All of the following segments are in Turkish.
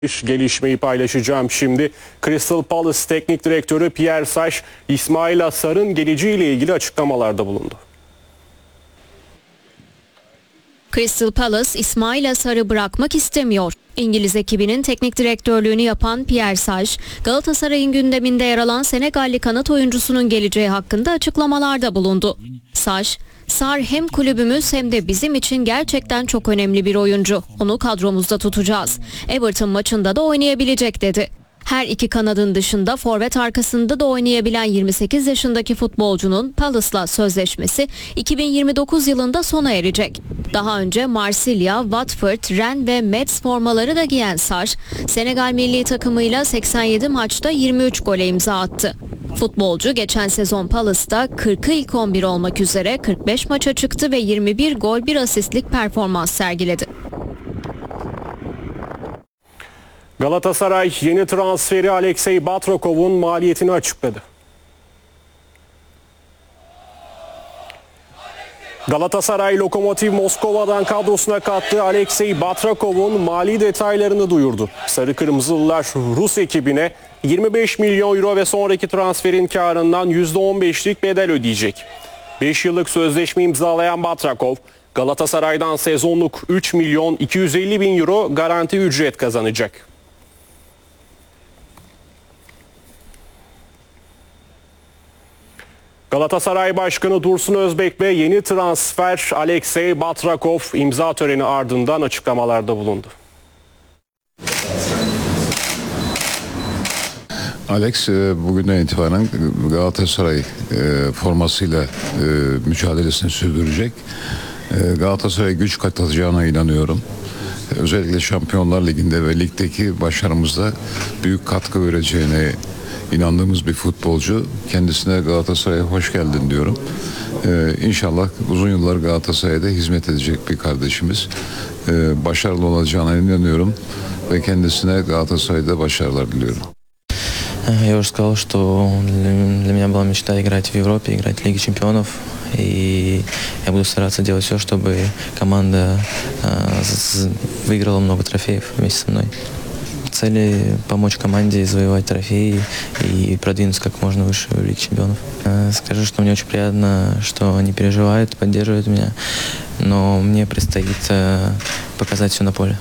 Bir gelişmeyi paylaşacağım şimdi. Crystal Palace Teknik Direktörü Pierre Sage, İsmail Assar'ın geleceğiyle ilgili açıklamalarda bulundu. Crystal Palace, İsmail Assar'ı bırakmak istemiyor. İngiliz ekibinin teknik direktörlüğünü yapan Pierre Sage, Galatasaray'ın gündeminde yer alan Senegalli kanat oyuncusunun geleceği hakkında açıklamalarda bulundu. Sage, "Sarr hem kulübümüz hem de bizim için gerçekten çok önemli bir oyuncu. Onu kadromuzda tutacağız. Everton maçında da oynayabilecek" dedi. Her iki kanadın dışında forvet arkasında da oynayabilen 28 yaşındaki futbolcunun Palace'la sözleşmesi 2029 yılında sona erecek. Daha önce Marsilya, Watford, Rennes ve Metz formaları da giyen Sarr, Senegal milli takımıyla 87 maçta 23 gole imza attı. Futbolcu geçen sezon Palace'da 40'ı ilk 11 olmak üzere 45 maça çıktı ve 21 gol 1 asistlik performans sergiledi. Galatasaray yeni transferi Alexey Batrakov'un maliyetini açıkladı. Galatasaray Lokomotiv Moskova'dan kadrosuna kattığı Alexey Batrakov'un mali detaylarını duyurdu. Sarı Kırmızılılar Rus ekibine 25 milyon euro ve sonraki transferin karından %15'lik bedel ödeyecek. 5 yıllık sözleşme imzalayan Batrakov, Galatasaray'dan sezonluk 3 milyon 250 bin euro garanti ücret kazanacak. Galatasaray Başkanı Dursun Özbek ve yeni transfer Alexey Batrakov imza töreni ardından açıklamalarda bulundu. Alex bugünden itibaren Galatasaray formasıyla mücadelesini sürdürecek. Galatasaray'a güç katacağına inanıyorum. Özellikle Şampiyonlar Ligi'nde ve ligdeki başarımızda büyük katkı vereceğine inandığımız bir futbolcu. Kendisine Galatasaray'a hoş geldin diyorum. İnşallah uzun yıllar Galatasaray'da hizmet edecek bir kardeşimiz. Başarılı olacağına inanıyorum ve kendisine Galatasaray'da başarılar diliyorum. Я уже сказал, что для меня была мечта играть в Европе, играть в Лиге Чемпионов. И я буду стараться делать все, чтобы команда выиграла много трофеев вместе со мной. Цели помочь команде завоевать трофеи и продвинуться как можно выше в Лиге Чемпионов. Скажу, что мне очень приятно, что они переживают, поддерживают меня, но мне предстоит показать все на поле.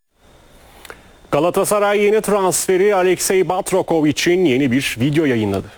Galatasaray yeni transferi Alexey Batrakov için yeni bir video yayınladı.